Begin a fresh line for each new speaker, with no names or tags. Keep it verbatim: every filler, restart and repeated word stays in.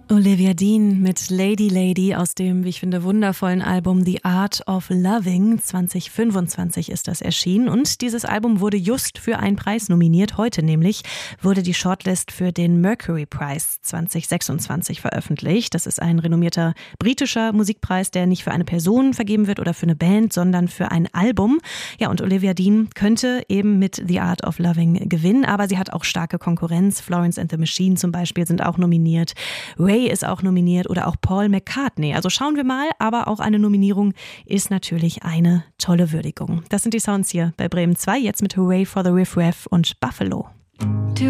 Olivia Dean mit Lady Lady aus dem, wie ich finde, wundervollen Album The Art of Loving. zwanzig fünfundzwanzig ist das erschienen und dieses Album wurde just für einen Preis nominiert. Heute nämlich wurde die Shortlist für den Mercury Prize zwanzig sechsundzwanzig veröffentlicht. Das ist ein renommierter britischer Musikpreis, der nicht für eine Person vergeben wird oder für eine Band, sondern für ein Album. Ja, und Olivia Dean könnte eben mit The Art of Loving gewinnen, aber sie hat auch starke Konkurrenz. Florence and the Machine zum Beispiel sind auch nominiert. Ray ist auch nominiert oder auch Paul McCartney. Also schauen wir mal, aber auch eine Nominierung ist natürlich eine tolle Würdigung. Das sind die Sounds hier bei Bremen zwei, jetzt mit Hooray for the Riff Raff und Buffalo.